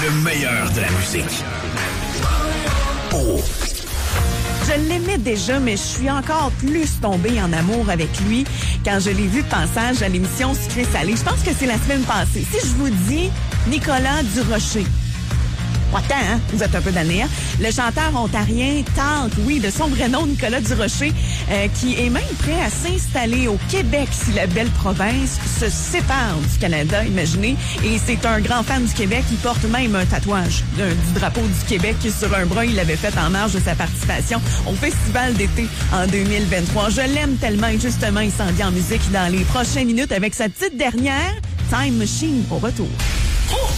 Le meilleur de la musique. Oh. Je l'aimais déjà, mais je suis encore plus tombée en amour avec lui quand je l'ai vu de passage à l'émission Sucré Salé. Je pense que c'est la semaine passée. Si je vous dis Nicolas Durocher. Pas tant, hein? Vous êtes un peu damnés, hein? Le chanteur ontarien tente, oui, de son vrai nom, Nicolas Durocher, qui est même prêt à s'installer au Québec si la belle province se sépare du Canada, imaginez. Et c'est un grand fan du Québec. Il porte même un tatouage du drapeau du Québec sur un bras. Il l'avait fait en marge de sa participation au Festival d'été en 2023. Je l'aime tellement et justement, il s'en vient en musique dans les prochaines minutes avec sa petite dernière Time Machine au retour.